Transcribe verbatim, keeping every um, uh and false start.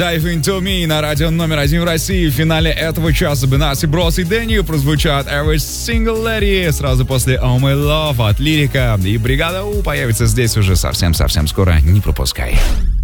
Dive Into Me на радио номер один в России. В финале этого часа Бенасси, Брос и Дэнни прозвучат Every Single Lady. Сразу после Oh My Love от Лирика. И Бригада У появится здесь уже совсем-совсем скоро. Не пропускай.